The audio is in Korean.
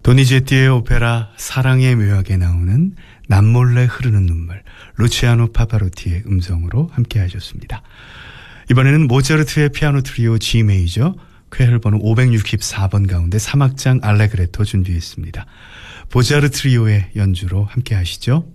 도니제티의 오페라 사랑의 묘약에 나오는 남몰래 흐르는 눈물, 루치아노 파바로티의 음성으로 함께 하셨습니다. 이번에는 모차르트의 피아노 트리오 G 메이저 쾌혈 번호 564번 가운데 3악장 알레그레토 준비했습니다. 보자르 트리오의 연주로 함께 하시죠.